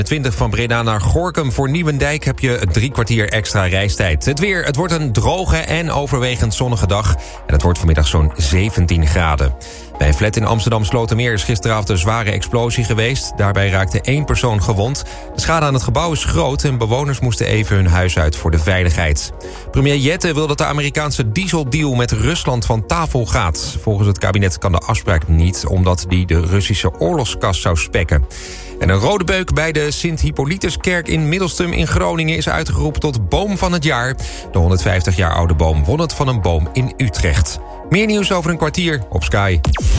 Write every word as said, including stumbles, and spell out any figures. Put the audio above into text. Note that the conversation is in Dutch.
twintig van Breda naar Gorinchem. Voor Nieuwendijk heb je drie kwartier extra reistijd. Het weer, het wordt een droge en overwegend zonnige dag. En het wordt vanmiddag zo'n zeventien graden. Bij een flat in Amsterdam-Slotermeer is gisteravond een zware explosie geweest. Daarbij raakte één persoon gewond. De schade aan het gebouw is groot en bewoners moesten even hun huis uit voor de veiligheid. Premier Jette wil dat de Amerikaanse dieseldeal met Rusland van tafel gaat. Volgens het kabinet kan de afspraak niet, omdat die de Russische oorlogskast zou spekken. En een rode beuk bij de Sint-Hippolytuskerk in Middelstum in Groningen is uitgeroepen tot boom van het jaar. De honderdvijftig jaar oude boom won het van een boom in Utrecht. Meer nieuws over een kwartier op Sky.